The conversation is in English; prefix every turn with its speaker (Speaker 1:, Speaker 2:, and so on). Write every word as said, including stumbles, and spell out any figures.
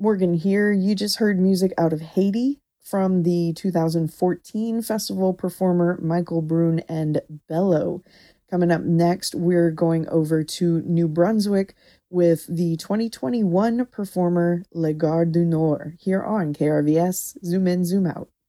Speaker 1: Morgan here. You just heard music out of Haiti from the two thousand fourteen festival performer Michael Brune and Bello. Coming up next, we're going over to New Brunswick with the twenty twenty-one performer Le Gare du Nord here on K R V S Zoom In, Zoom Out.